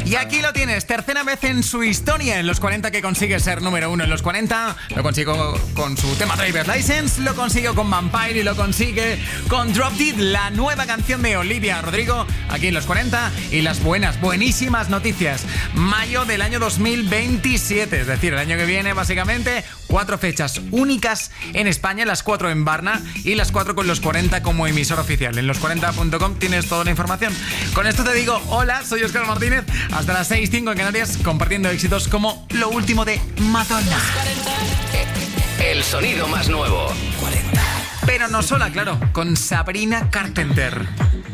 Y aquí lo tienes, tercera vez en su historia en los 40 que consigue ser número uno en los 40. Lo consigo con su tema Driver's License, lo consiguió con Vampire y lo consigue con Drop Dead, la nueva canción de Olivia Rodrigo, aquí en los 40. Y las buenísimas noticias. Mayo del año 2027, es decir, el año que viene, básicamente, 4 fechas únicas en España, las 4 en Varna y las 4 con los 40 como emisor oficial. En los40.com tienes toda la información. Con esto te digo, hola, soy Óscar Martínez, hasta las 6:05 en Canarias, compartiendo éxitos como lo último de Madonna. El sonido más nuevo. 40. Pero no sola, claro, con Sabrina Carpenter.